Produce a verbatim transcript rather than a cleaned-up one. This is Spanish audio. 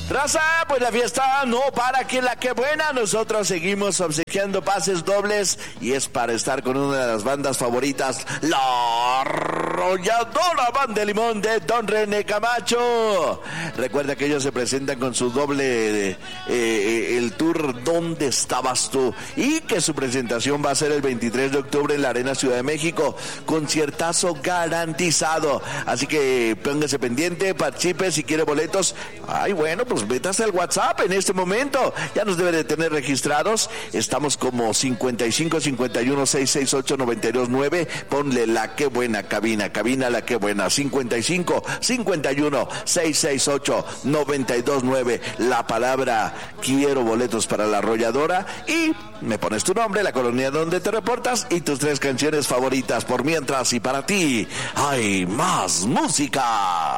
Raza, pues la fiesta no para, que la que buena. Nosotros seguimos obsequiando pases dobles y es para estar con una de las bandas favoritas, la Arrolladora Banda de Limón de Don René Camacho. Recuerda que ellos se presentan con su doble eh, eh, el tour ¿Dónde estabas tú? Y que su presentación va a ser el veintitrés de octubre en la Arena Ciudad de México. Conciertazo garantizado. Así que póngase pendiente, participe si quiere boletos. Ay, bueno, pues métase al WhatsApp en este momento. Ya nos debe de tener registrados. Estamos como cincuenta y cinco cincuenta y uno seiscientos sesenta y ocho noventa y dos nueve. Ponle la que buena cabina, cabina la que buena. cincuenta y cinco cincuenta y uno seiscientos sesenta y ocho noventa y dos nueve. La palabra quiero boletos para la Arrolladora y me pones tu nombre, la colonia donde te reportas y tus tres canciones favoritas. Por mientras y para ti hay más música.